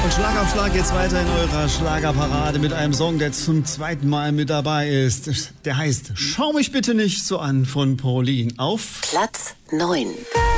Und Schlag auf Schlag geht's weiter in eurer Schlagerparade mit einem Song, der zum zweiten Mal mit dabei ist. Der heißt Schau mich bitte nicht so an von Pauline auf Platz 9.